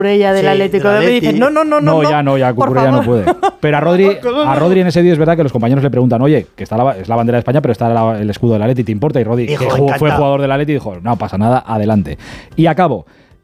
Cucurella del Atlético de Madrid, dices, no, ya Cucurella no puede. Pero a Rodri en ese vídeo es verdad que los compañeros le preguntan, oye, que está es la bandera de España, pero está el escudo del Atleti, ¿te importa? Y Rodri, que fue jugador del Atleti, dijo, no pasa nada, adelante. Y acabo.